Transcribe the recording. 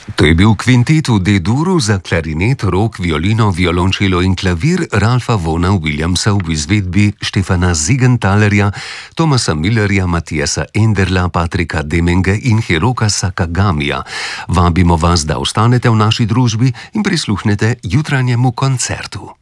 To je bil kvintet v D-duru za klarinet, rog, violino, violončelo in klavir Ralfa Vona Williamsa v izvedbi Štefana Zigenthalerja, Thomasa Millerja, Mattiasa Enderla, Patrika Demenge in Hiroka Sakagamija. Vabimo vas, da ostanete v naši družbi in prisluhnete jutranjemu koncertu.